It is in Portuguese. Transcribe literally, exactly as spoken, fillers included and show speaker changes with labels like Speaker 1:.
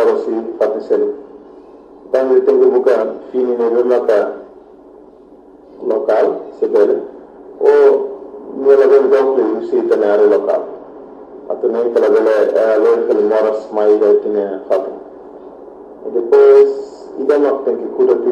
Speaker 1: loro si fatisel tangi tengu buka fini ne remata local sebele o nela ben dokle usi tanare local atau nem pela bele local pelo moras mai tine fatu depois ida não tem que cuidar